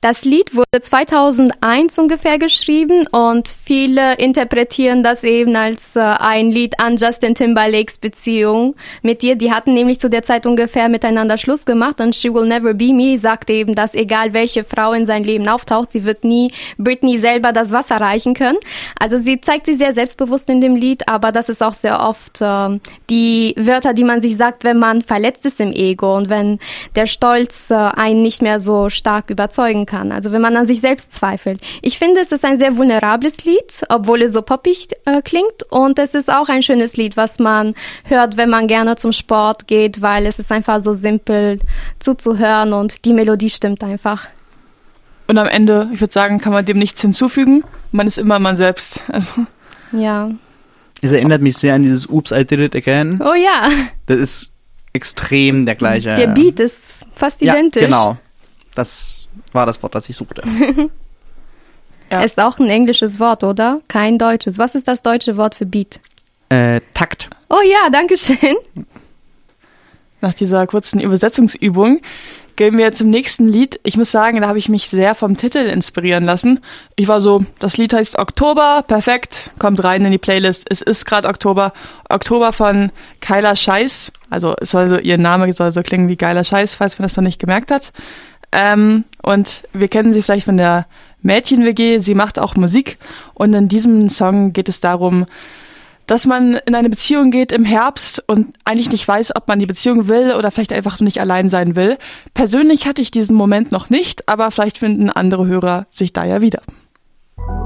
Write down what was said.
Das Lied wurde 2001 ungefähr geschrieben und viele interpretieren das eben als ein Lied an Justin Timberlakes Beziehung mit ihr. Die hatten nämlich zu der Zeit ungefähr miteinander Schluss gemacht und She Will Never Be Me sagt eben, dass egal welche Frau in sein Leben auftaucht, sie wird nie Britney selber das Wasser reichen können. Also sie zeigt sich sehr selbstbewusst in dem Lied, aber das ist auch sehr oft die Wörter, die man sich sagt, wenn man verletzt ist im Ego und wenn der Stolz einen nicht mehr so stark überzeugen kann. Also wenn man an sich selbst zweifelt. Ich finde, es ist ein sehr vulnerables Lied, obwohl es so poppig klingt. Und es ist auch ein schönes Lied, was man hört, wenn man gerne zum Sport geht, weil es ist einfach so simpel zuzuhören und die Melodie stimmt einfach. Und am Ende, ich würde sagen, kann man dem nichts hinzufügen. Man ist immer man selbst. Also. Ja. Es erinnert mich sehr an dieses Oops, I Did It Again. Oh ja. Das ist extrem der gleiche. Der Beat ist fast identisch. Ja, genau. Das war das Wort, das ich suchte. Ja. Ist auch ein englisches Wort, oder? Kein deutsches. Was ist das deutsche Wort für Beat? Takt. Oh ja, danke schön. Nach dieser kurzen Übersetzungsübung gehen wir zum nächsten Lied. Ich muss sagen, da habe ich mich sehr vom Titel inspirieren lassen. Ich war so, das Lied heißt Oktober, perfekt, kommt rein in die Playlist. Es ist gerade Oktober. Oktober von Kyla Scheiß. Also es soll so, ihr Name soll so klingen wie geiler Scheiß, falls man das noch nicht gemerkt hat. Und wir kennen sie vielleicht von der Mädchen-WG. Sie macht auch Musik. Und in diesem Song geht es darum, dass man in eine Beziehung geht im Herbst und eigentlich nicht weiß, ob man die Beziehung will oder vielleicht einfach nicht allein sein will. Persönlich hatte ich diesen Moment noch nicht, aber vielleicht finden andere Hörer sich da ja wieder.